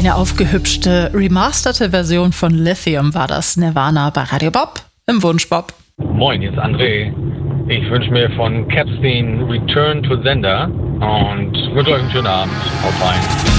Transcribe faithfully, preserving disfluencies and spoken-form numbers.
Eine aufgehübschte, remasterte Version von Lithium war das. Nirvana bei Radio Bob im Wunschbob. Moin, hier ist André. Ich wünsche mir von Capstein Return to Sender und wünsche euch einen schönen Abend. Haut rein.